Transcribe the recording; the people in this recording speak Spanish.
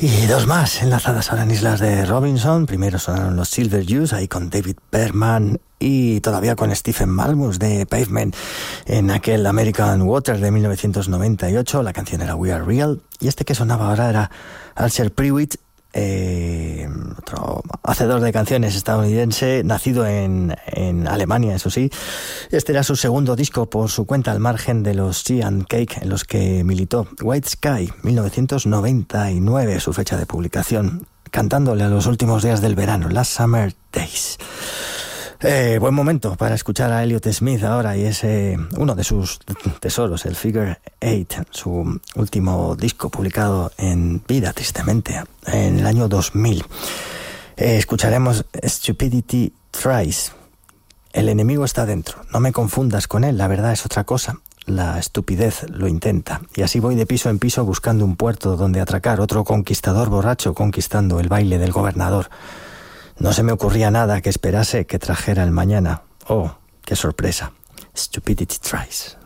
Y dos más enlazadas ahora en Islas de Robinson. Primero sonaron los Silver Juice, ahí con David Berman y todavía con Stephen Malmus de Pavement en aquel American Water de 1998. La canción era We Are Real. Y este que sonaba ahora era Alcer Prewitt, otro hacedor de canciones estadounidense, nacido en Alemania, eso sí. Este era su segundo disco por su cuenta, al margen de los Tea and Cake en los que militó. White Sky, 1999, su fecha de publicación, cantándole a los últimos días del verano, Last Summer Days. Buen momento para escuchar a Elliott Smith ahora, y es uno de sus tesoros, el Figure 8, su último disco publicado en vida, tristemente, en el año 2000. Escucharemos Stupidity Tries. El enemigo está dentro, no me confundas con él, la verdad es otra cosa. La estupidez lo intenta, y así voy de piso en piso buscando un puerto donde atracar, otro conquistador borracho conquistando el baile del gobernador. No se me ocurría nada que esperase que trajera el mañana. Oh, qué sorpresa. Stupidity Tries.